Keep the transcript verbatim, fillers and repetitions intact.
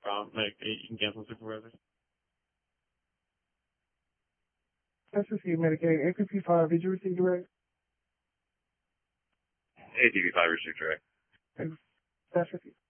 Um, like, you can cancel supervisor. Let's receive Medicaid. A P P five, did you receive direct? A P P five received direct. That's received.